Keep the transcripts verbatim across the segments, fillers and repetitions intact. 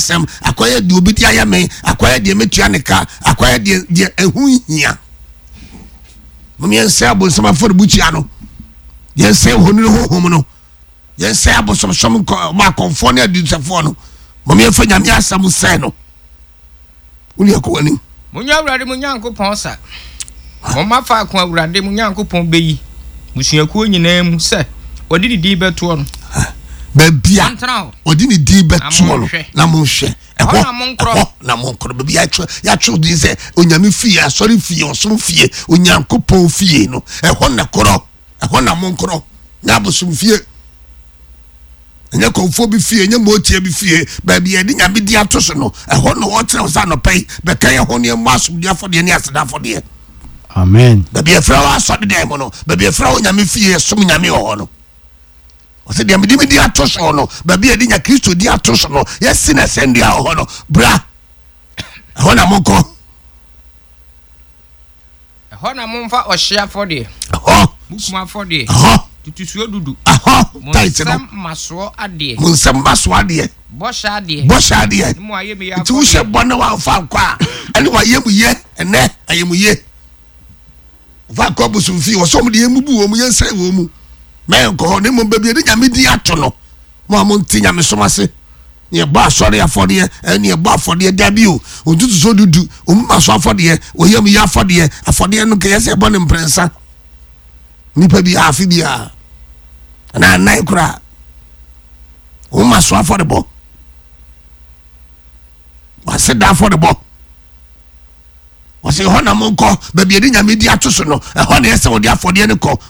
sem akoye de obi dia ya me akoye de metua ne ka akoye de de ehu hia mum yense abonsam afore buchia no yense honu hohom no yense abosom som ma konfo ne adusafo no mum yefa nyame asam se no uni akowani munya awurade munyankopon sa mama fa ko awurade munyankopon beyi musuakuo nyina mu se odi di di beto no babia odi ni di beto no na mo hwe eho na mo nkro babia atwa ya twa di se onyame fie asori fie osom fie onyankopon fie no eho na koro eho na mo nkro na bosum fie enya konfo bi fie enya motie bi fie babia di nyame di atoso no eho no wo tere sa no pay be kan eho ne masum di afode ne aseda afode amen babia fra wa so de dem no babia fra onyame fie som nyame ho no o se dem di me di atoso no babia di nya Kristo di atoso no yesi na sendi ho no bra ho na monko ho na monfa ohia afode ho bukuma afode ho tutusuo dudu aha tight no maso ade munsem maso ade bosha ade bosha ade mu ayemi ya tu she bonna wa fa kwa ani wa yemu ye ene ayemu ye va ko busu fi wo so mu de yemu bu wo mu yense wo mu men ko ne mo baby de nyame di ato no mo amon ti nyame so mase ye ba sori afode eni e ba afode da bi o otutu so dudu o mu maso afode o yemu ya afode afode no ke yese bonna mprensa nipa bi afi bia na nai kura o ma so affordable wase da affordable wase ho na monko ba bia di nyame di atoso no e ho na yese wo di affordable ne ko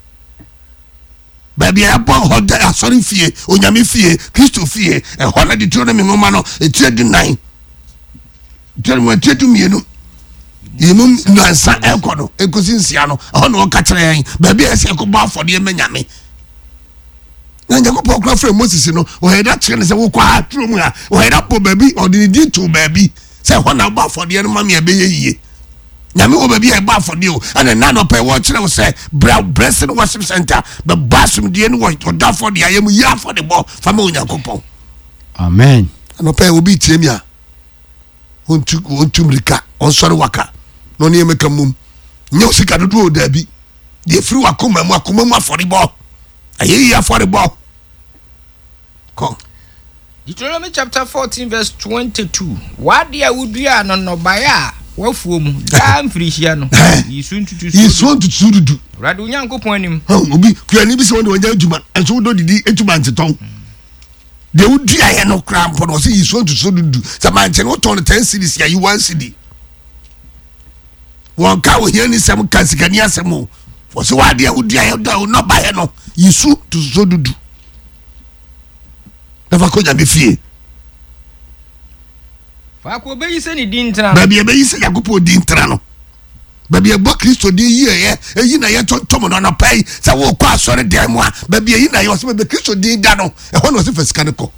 ba bia bo ho da asori fie o nyame fie Kristo fie e ho na di tro na me ngoma no e tire di nine tire mo tire tu mienu yimum nansa ekono ekosinsia no ho na o ka kire yan ba bia ese ko ba affordable menyame na Jacob okra frɛ Moses no o heda kire ne se wo kwa atro mu a o heda po baby o di di to baby se ho na ba afode no mame abeye yie nyame wo baby e ba afode o ana na no pe wo kire wo se blessing worship center be basum die no wo da afode ayem yi afode bo fa ma Onyankopɔn amen ana pe obi tie mi a ontu ontu mrika on sori waka no ne emeka mum nye osika dodo o da bi de firi wakoma mu akoma mu afode bo ayi afore bo ko Deuteronomy chapter fourteen verse twenty-two wadi ya udua no no baya wafuo mu da mfirihia no yisu ntutu yisu ntutu dudu radu Onyankopɔn anim obi kuani bi se won wanya adwuma enso do didi etuma nteton de udua ye no krampo no se yisu ntutu dudu samanche no ton ten series ya you one cd won ka wo hiani sem kansikani asemo wo se wadi ya udua ye do no ba ye no yisu ntutu dudu dafa ko nyame fie fa ko be yise ni din tra ba bia be yise Yakob din tra no ba bia bo Kristo din yie ye eyi na ye tontom no no pai sa wo kwa asore dem a ba bia yi na ye so be Kristo din da no e ho no se fasika ne ko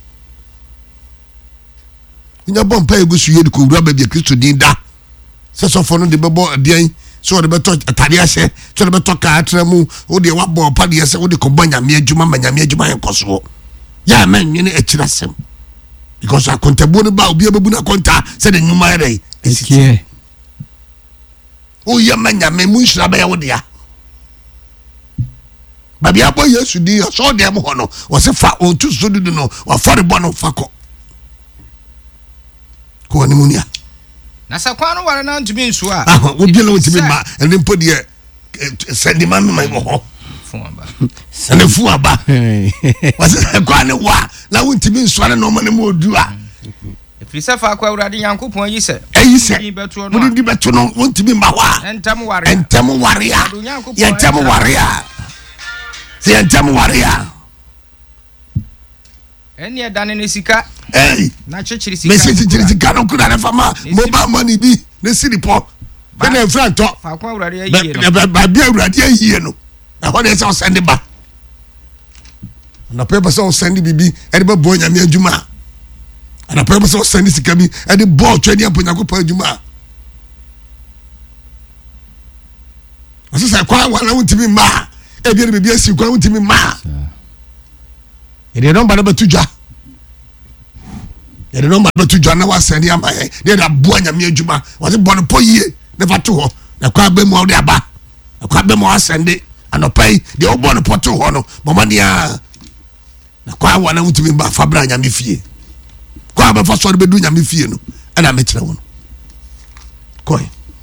nya bom pai gusu ye ko wura ba bia Kristo din da se so fo no de be bo adian so de be to atade ahye so de be to ka atra mu wo de wa bo pa de se wo de ko banya me adwuma manya me adwuma en koso ya man nyene ekirasem because akontabu no ba obi abebu na konta se de nyuma ere ekie o ya manya me mu nhira ba ya wodia ba bia bo Yesu di so de mo hono wo se fa o tu so dudu no wa fore bo no fa ko ko ani munia na sakwa no ware na ntumi nso a ah wo bi na wo timi ma ene mpo de send man me mai ho ene fu aba wase kwa ne wa na wo ntimi nso na no mane mo odu a efisa fa kwa Awurade Nyankopɔn yi se eyi se wo di beto no wo ntimi ma wa entam ware entam ware a entam ware a se entam ware a eni edane ne sika eh na chechiri sika mesi chechiri sika no kuna na fama mobile money bi ne siripo be na franto fa kwa Awurade ayi no ba bia Awurade ayi no na ho de se o send ba na paper se o send bibi e de ba bo nyame adwuma na paper se o send sika bi e de bo twani aponya ko pa adwuma aso se kwa wala wuntimi ma e bi bibi asi kwa wuntimi ma e de no ba na batudwa e de no ma betu dwa na wa send am eh de da boa nyame adwuma wo se bon po yie ne fa to ho na kwa ba mu de aba na kwa ba mu asende anopai de wo bon po to ho no mama dia na kwa wa na mutumi ba fabra nyame fie kwa ba fa so de bedu nyame fie no ana me kire wo no koi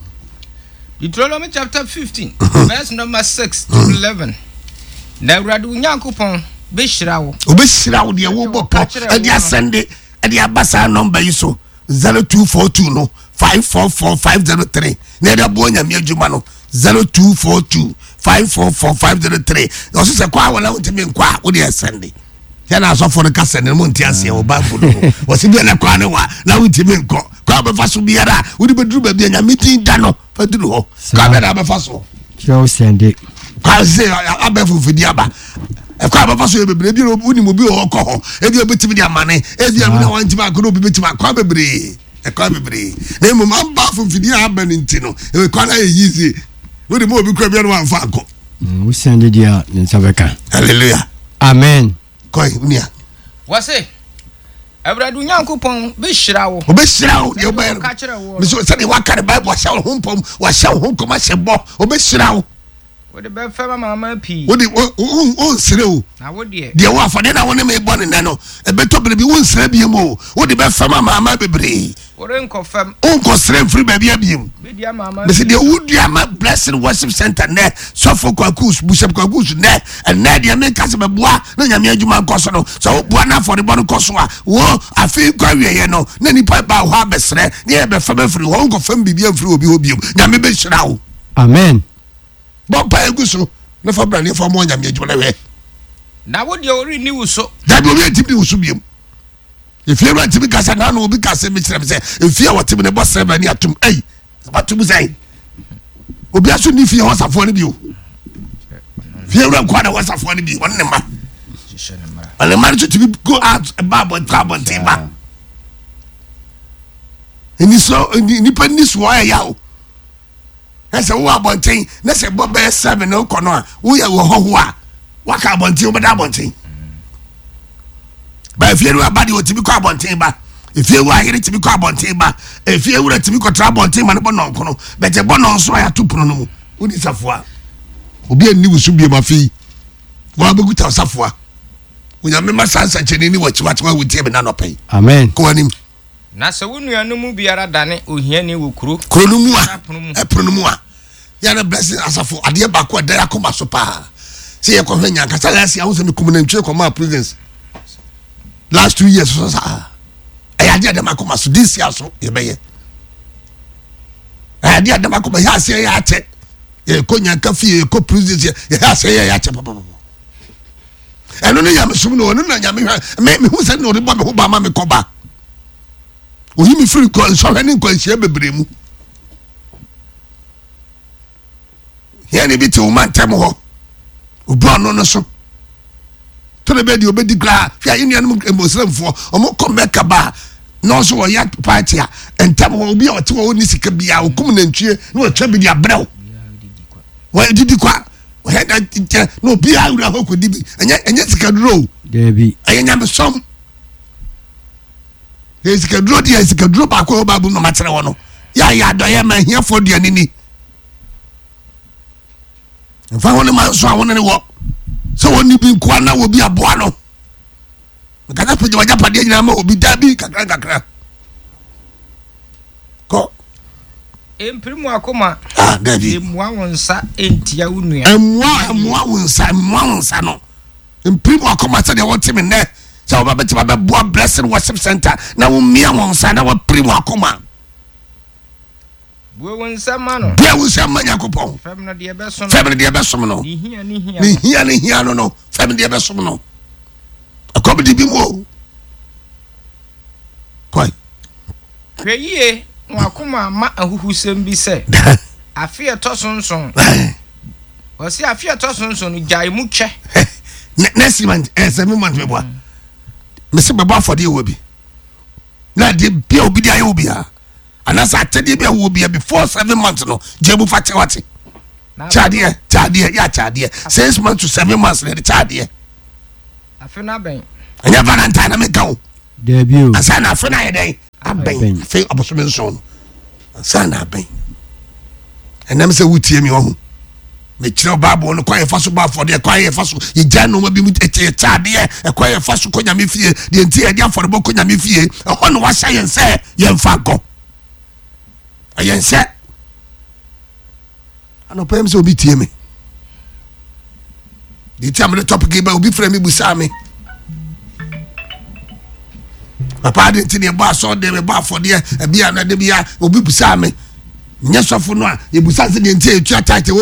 Deuteronomy chapter fifteen verse number six to eleven. Na Awurade Nyankopɔn be hyira wo. Obe hyira wo de wo bopo e de asende e de abasa number yi so zero two four two no five four four five zero three. Na de bo nyame adwuma no zero two four two five four four five zero three. O se kwa wala ntimi nkwa wo de asende. Ya na so for ka sende mo ntiase wo ba fu no. O se bi na kwa ne wa na ntimi nkọ. Kwa be fa so biara wo de beduru ba bia nyame tin da no fa duru ho. Kwa be da be fa so. Show send Kwa se abefu fidi aba. E kwa ba fa so bebre bi uni mo bi o ko ho. E bi obetimi di amane. E bi amuna wanti ba ko no bi betimi kwa bebre. E kwa bebre. Na mo man ba fu fidi aba ni ntino. E kwa na yizi. Wo de mo bi kwa bi no wan fa ko. We send dia nsabeka. Hallelujah. Amen. Koi unia. Wase Awurade Nyankopɔn be hyira wo. Obe hyira wo de obe. Ka kyerɛ wo. Mi so se de waka de Bible wa sha ho mpom, wa sha ho koma hyebo. Obe hyira wo. Wo de be fema mama pi. Wo de o sire wo. Na wo de. De wo afade na wo ne me bɔ ne na no. E be to bere bi wo sire bi mo. Wo de be fema mama bebre. Wo re nkɔ fam. O nko sire free ba bia biem. Be dia mama. Me se de wo dia ma Blessed Worship Center ne. So for kwakus, Bishop kwakus ne. And na de me ka se be boa na nyame adwuma nkɔ so no. So boa na for the bon nkɔ so a. Wo afi kwa wiye no. Na nipa ba ho abesre. Ne e be fema free. Wo nko fam bibia free obi ho biem. Nyame be hyira wo. Amen. Bon pa eguso. Ne fa bra ne fa mo nyame adwuma na we. Na wo de ori ni wo so. Da bi obi antimi wo so biem. If you want to be kasa na no obi kasa me kire me say if you want to be ne boss seven ni atum eh atum say obi aso ni fie hosafo ni bi o fie ura kwa na hosafo ni bi won ne ma ale ma to be go out about carbon timber eni so ni pa ni so ya ya o ese wo abonten na se bo be seven no kono a wo ya wo ho ho a wa ka abonten wo da abonten ba if you abadi o tibi ko abonten ba if you wa here tibi ko abonten ba if you ura tibi ko tra abonten ma ne bono nkono be je bono so ya tupuno no mu odi safoa obi ani wusu bi ma fi wa beguta safoa onya me ma sansa cheni ni wachi wachi wa wutie be na no pai Amen. ko anim Na se wo nuanu mu biara dane ohiani wo kuro. kuro no mu a e pro no mu a ya na blessing asafo ade ba ko da yakoma so pa se ye ko hwanya kasa last year wo se me komunantwe ko ma presence last two years so sa I did them akoma so this year so ye be ye I did them akoma ya se ya che ye konya kafi ko presence ye ya se ya che papa eno ne yam sum no no na nyame me me hu se no de ba me ho ba ma me ko ba o yi mi free ko so hwani ko hia bebre mu ye ne bi ti o man tem ho o bro no no so to the bed you be di gra fia inu anu muslimfo omo komeka ba no so wo ya party a entam ho obi a ote wo ni sika bia o kum na ntwie na o twa bi dia brew wa didi kwa wa ya da no bi a ura ho ko dibi enya enya sika duro Debi. enya me som e sika duro dia sika duro ba ko ba bu no matere wo no ya ya do ya ma hia fo dia nini fa wona ma so a wona ne wo so woni bi kwa na wo bi aboa no kana pe waja pade nyina ma obi da bi kakra kakra ko Emprimu akoma ah dabi emwa wonsa entia unua emwa emwa wonsa emwa wonsa no emprimu akoma se de wote me ne se wo ba beti ba boa Blessed Worship Center na wo mia wonsa na wo primu akoma buwe wonsa ma no bia wo se manya kopon fem no de be so no fem de be so no ni hia ni hia ni hia ni hia no no fem de be so no akobi di bi mo kwai hweyie no akoma ma ahuhusem bi se afie to sonson o si afie to sonson no jai mu che next month eh seven months me boa me se baba for the obi na de bia obi dia obi a anasa atede bia obi before seven months no jebu fa chewate chadie chadie ya chadie six months to seven months le chadie afi na ben anya valentine na me ka o Debut. Asana afena yeden aben Aben. fe obosome nso no asana aben enam se wutie mi ohu me kire bible no kwa ye faso ba for de kwa ye faso ye gya no ma bi mu eche chade e kwa ye faso ko nyame fie de enti e dia for bo ko nyame fie e ho no wa sha yen se ye mfa go ayen se ano pem se obi tie me di time the topic ba obi frame mi busa me papa de enti ne ba so de me ba for de e bia na de bia obi busa me nyesofo no a ye busa se de enti e tua title